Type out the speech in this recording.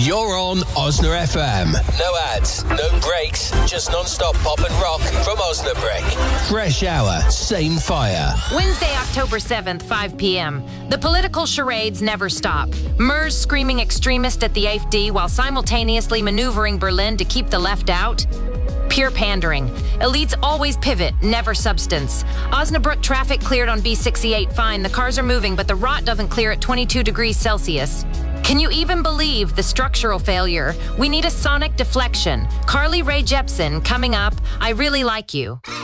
You're on Osna FM. No ads, no breaks, just non-stop pop and rock from Osnabrück. Fresh hour, same fire. Wednesday, October 7th, 5 p.m. The political charades never stop. Merz screaming extremist at the AfD while simultaneously maneuvering Berlin to keep the left out. Pure pandering. Elites always pivot, never substance. Osnabrück traffic cleared on B68 fine. The cars are moving, but the rot doesn't clear at 22 degrees Celsius. Can you even believe the structural failure? We need a sonic deflection. Carly Rae Jepsen coming up. I really like you.